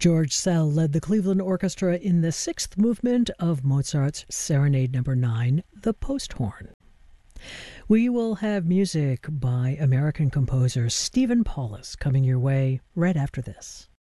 George Szell led the Cleveland Orchestra in the sixth movement of Mozart's Serenade No. 9, The Post Horn. We will have music by American composer Stephen Paulus coming your way right after this.